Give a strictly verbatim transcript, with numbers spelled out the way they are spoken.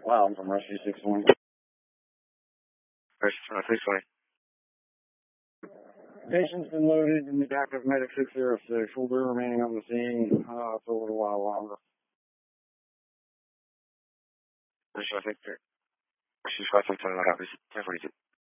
Wow, I'm from Rescue six one. Rescue six one. Patient's been loaded in the back of Medic six zero six. We'll be remaining on the scene uh, for a little while longer. Rescue six zero six. Rescue six zero six. ten forty-two.